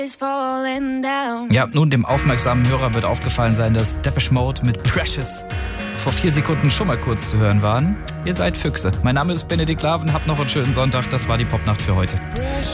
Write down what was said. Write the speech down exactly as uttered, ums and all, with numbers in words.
Ja, nun dem aufmerksamen Hörer wird aufgefallen sein, dass Depeche Mode mit Precious vor vier Sekunden schon mal kurz zu hören waren. Ihr seid Füchse. Mein Name ist Benedikt Laven, habt noch einen schönen Sonntag. Das war die Popnacht für heute.